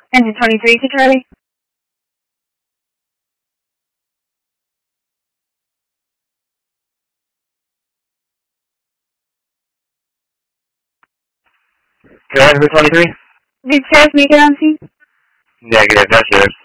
Engine 23 to Charlie. Driver 23? Did Sheriff make it on scene? Negative, that's yours.